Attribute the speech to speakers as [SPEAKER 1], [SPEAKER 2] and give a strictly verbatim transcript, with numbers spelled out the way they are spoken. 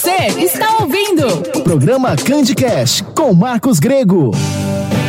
[SPEAKER 1] Você está ouvindo
[SPEAKER 2] o programa CandyCast com Marcos Grego.